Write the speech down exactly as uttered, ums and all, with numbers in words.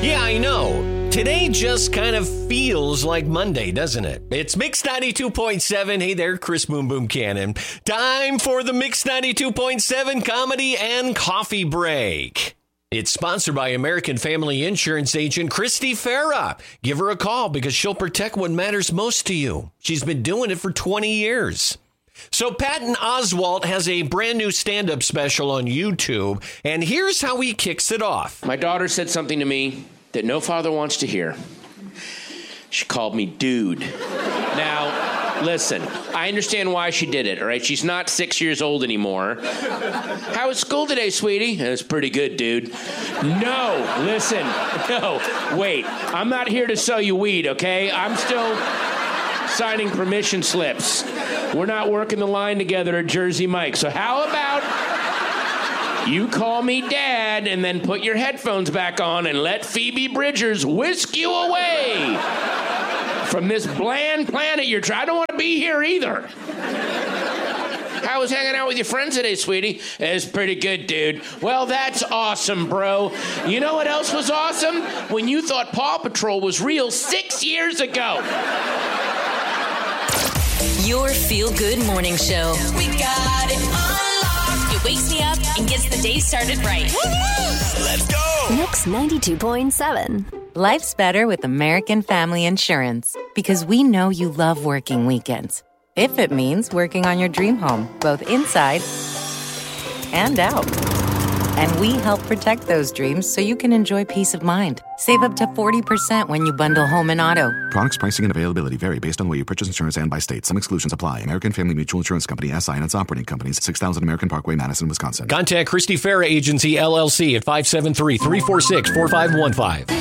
Yeah, I know. Today just kind of feels like Monday, doesn't it? It's Mix ninety-two point seven. Hey there, Chris Boom Boom Cannon. Time for the Mix ninety-two point seven Comedy and Coffee Break. It's sponsored by American Family Insurance agent Christy Farah. Give her a call because she'll protect what matters most to you. She's been doing it for twenty years. So Patton Oswalt has a brand new stand-up special on YouTube, and here's how he kicks it off. My daughter said something to me that no father wants to hear. She called me dude. Now, listen, I understand why she did it, all right? She's not six years old anymore. How was school today, sweetie? It was pretty good, dude. No, listen, no, wait. I'm not here to sell you weed, okay? I'm still signing permission slips. We're not working the line together at Jersey Mike. So how about you call me dad and then put your headphones back on and let Phoebe Bridgers whisk you away from this bland planet you're trying. I don't want to be here either. How was hanging out with your friends today, sweetie? It was pretty good, dude. Well, that's awesome, bro. You know what else was awesome? When you thought Paw Patrol was real six years ago. Your feel-good morning show. We got it on. It wakes me up and gets the day started right. Woo-hoo! Let's go! Mix ninety-two point seven. Life's better with American Family Insurance because we know you love working weekends. If it means working on your dream home, both inside and out. And we help protect those dreams so you can enjoy peace of mind. Save up to forty percent when you bundle home and auto. Products, pricing, and availability vary based on where you purchase insurance and by state. Some exclusions apply. American Family Mutual Insurance Company, S I and its operating companies, six thousand American Parkway, Madison, Wisconsin. Contact Christy Farah Agency, L L C at five seven three, three four six, four five one five.